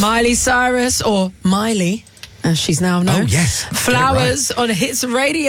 Miley Cyrus, or Miley, as she's now known. Oh, yes. Flowers on Hits Radio.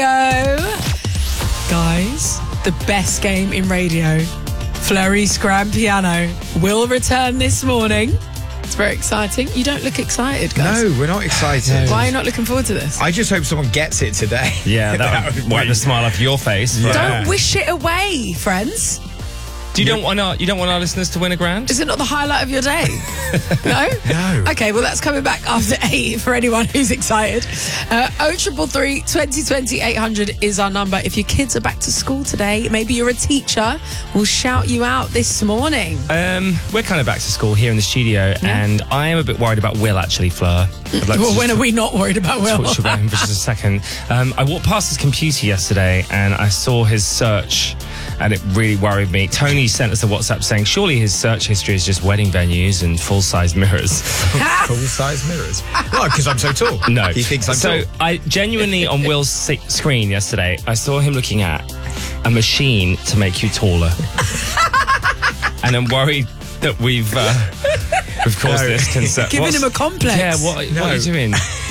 Guys, the best game in radio, Fleury's Grand Piano, will return this morning. It's very exciting. You don't look excited, guys. No, we're not excited. Why are you not looking forward to this? I just hope someone gets it today. Yeah, that would wipe the smile off your face. Yeah. Don't wish it away, friends. You don't want our listeners to win a grand? Is it not the highlight of your day? No? No. Okay, well, that's coming back after 8 for anyone who's excited. 0333 2020 800 is our number. If your kids are back to school today, maybe you're a teacher, we'll shout you out this morning. We're kind of back to school here in the studio, and I am a bit worried about Will, actually, Fleur. I'd like to Well, when are we not worried about Will? talk to you about him for just a second. I walked past his computer yesterday and I saw his search, and it really worried me. Tony sent us a WhatsApp saying surely his search history is just wedding venues and full-size mirrors. Full-size mirrors. Well, because I'm so tall. No. He thinks I'm tall. So I genuinely, on Will's screen yesterday, I saw him looking at a machine to make you taller. And I'm worried that we've caused this concern. Giving him a complex. Yeah, what are you doing?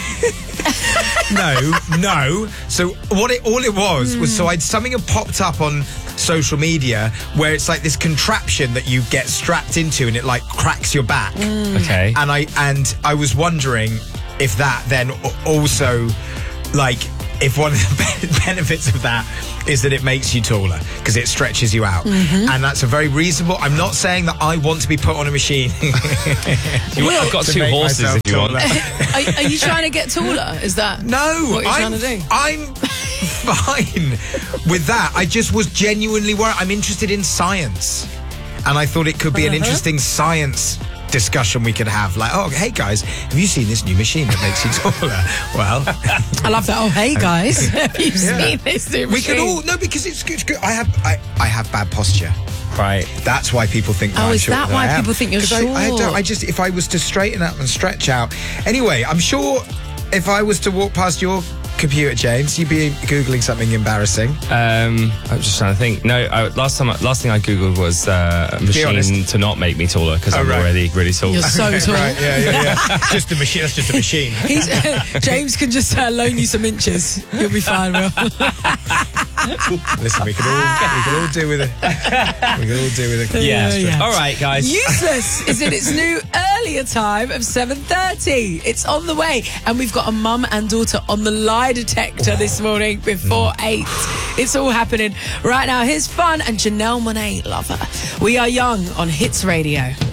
No. So all it was so something had popped up on social media where it's like this contraption that you get strapped into and it like cracks your back. Okay. And I was wondering if that then also, like, if one of the benefits of that is that it makes you taller because it stretches you out. And that's a very reasonable. I'm not saying that I want to be put on a machine. I've got to 2 make horses myself if you want. Are you trying to get taller? Is that No, what you're trying to do? I'm fine with that. I just was genuinely worried. I'm interested in science, and I thought it could be an interesting science discussion we could have. Like, oh, hey guys, have you seen this new machine that makes you taller? Well, I love that. Oh, hey guys, have you seen this new we could machine? all because it's good. I have bad posture. Right. That's why people think. Oh, I'm is short that than why I am. people think you're 'Cause short? I just if I was to straighten up and stretch out. Anyway, I'm sure if I was to walk past your computer, James, you'd be Googling something embarrassing. I'm just trying to think. No, last thing I Googled was a machine honest. to not make me taller because I'm right. already really tall. You're so tall. Right, yeah. Just a machine. That's just a machine. James can just loan you some inches. You'll be fine, Will. Listen, we could all do with it. We could all do with it. Yeah. All right, guys. Useless is in its new earlier time of 7:30. It's on the way, and we've got a mum and daughter on the lie detector this morning before 8. It's all happening right now. Here's Fun and Janelle Monáe, Lover. We Are Young on Hits Radio.